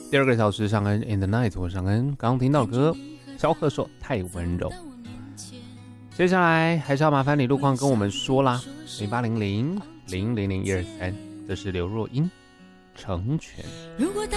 第二个小时上恩 in the night， 我上恩刚刚听到的歌，萧贺说太温柔。接下来还是要麻烦你路况跟我们说啦，0800000123，这是刘若英成全。